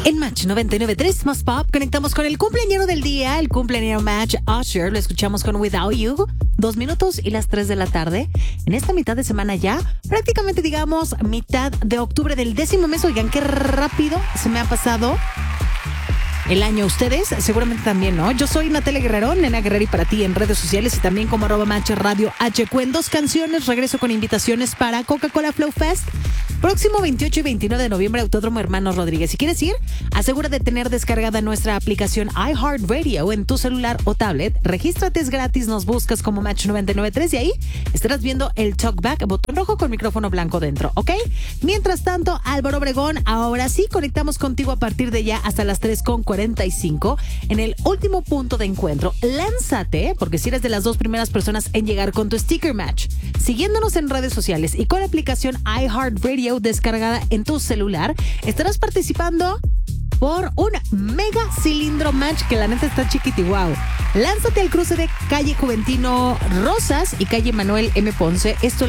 En Match 99.3 Más Pop conectamos con el cumpleañero del día, el cumpleañero Match Usher. Lo escuchamos con Without You, 2 minutos y las 3 de la tarde. En esta mitad de semana ya, prácticamente digamos mitad de octubre del 10º mes. Oigan, qué rápido se me ha pasado el año. Ustedes seguramente también, ¿no? Yo soy Natalia Guerrero, Nena Guerrero, y para ti en redes sociales y también como @Match Radio HQ. En 2 canciones regreso con invitaciones para Coca-Cola Flow Fest. Próximo 28 y 29 de noviembre, Autódromo Hermanos Rodríguez. Si quieres ir, asegura de tener descargada nuestra aplicación iHeartRadio en tu celular o tablet. Regístrate, es gratis, nos buscas como Match 99.3 y ahí estarás viendo el Talkback, botón rojo con micrófono blanco dentro, ¿ok? Mientras tanto, Álvaro Obregón, ahora sí conectamos contigo a partir de ya hasta las 3:45 en el último punto de encuentro. Lánzate, porque si eres de las 2 primeras personas en llegar con tu sticker match, siguiéndonos en redes sociales y con la aplicación iHeartRadio descargada en tu celular, estarás participando por un mega cilindro match que la neta está chiquiti, wow. Lánzate al cruce de calle Juventino Rosas y calle Manuel M. Ponce. Esto